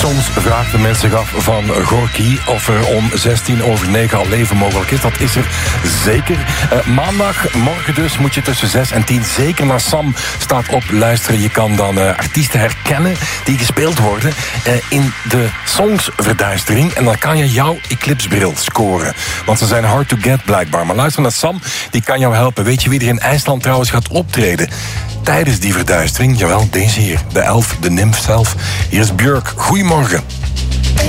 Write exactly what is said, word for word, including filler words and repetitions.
Soms vraagt men zich af van Gorky of er om zestien over negen al leven mogelijk is. Dat is er zeker. Uh, maandag, morgen dus, moet je tussen zes en tien zeker naar Sam staat op luisteren. Je kan dan uh, artiesten herkennen die gespeeld worden uh, in de songsverduistering. En dan kan je jouw Eclipse-bril scoren. Want ze zijn hard to get blijkbaar. Maar luister naar Sam, die kan jou helpen. Weet je wie er in IJsland trouwens gaat optreden tijdens die verduistering? Jawel, deze hier. De elf, de nimf zelf. Hier is Björk. Goedemorgen.